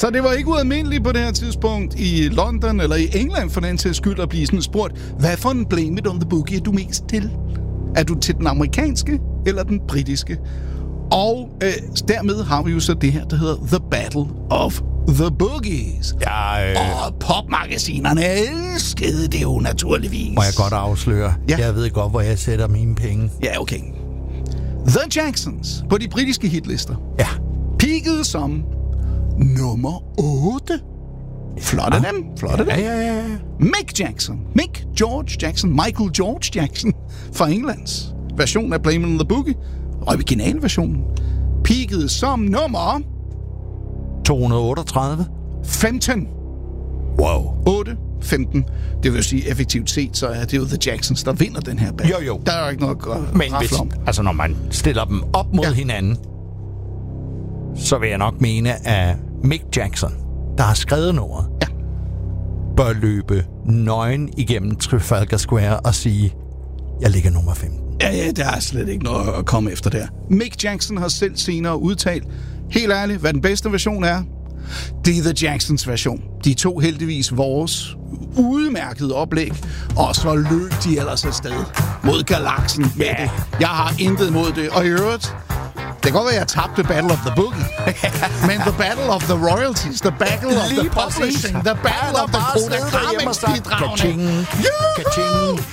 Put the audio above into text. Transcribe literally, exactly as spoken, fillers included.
Så det var ikke ualmindeligt på det her tidspunkt i London eller i England for den til skyld at blive sådan spurgt, hvad for en Blame It on the Boogie er du mest til? Er du til den amerikanske eller den britiske? Og øh, dermed har vi jo så det her, der hedder The Battle of the Boogies. Ja, øh... Og popmagasinerne elskede det jo naturligvis. Må jeg godt afsløre? Ja. Jeg ved godt, hvor jeg sætter mine penge. Ja, okay. The Jacksons på de britiske hitlister. Ja. Peakede som nummer otte. Flot af ja. dem. Flot af ja, dem. ja, ja, ja. Mick Jackson. Mick George Jackson. Michael George Jackson fra Englands version af Blame It on the Boogie. Originalversionen. Peakede som nummer to hundrede og otteogtredive. femten. Wow. otte, femten. Det vil sige, effektivt set, så er det jo The Jacksons, der vinder den her battle. Jo, jo. Der er jo ikke noget at Men hvis, om. altså, når man stiller dem op mod ja. hinanden, så vil jeg nok mene, at Mick Jackson, der har skrevet noget, ja. bør løbe nøgen igennem Trafalgar Square og sige, jeg ligger nummer femten. Ja, ja, der er slet ikke noget at komme efter der. Mick Jackson har selv senere udtalt, helt ærligt, hvad den bedste version er. Det er The Jacksons version. De tog heldigvis vores udmærkede oplæg, og så løb de ellers afsted mod galaksen med yeah. det. Jeg har intet mod det, og i øvrigt, det kan godt være, at jeg tabte Battle of the Boogie. Men the Battle of the Royalties, the Battle of Lige the Publishing, the Battle of the Kodakramix-bidragene. Ka-ching, ka-ching.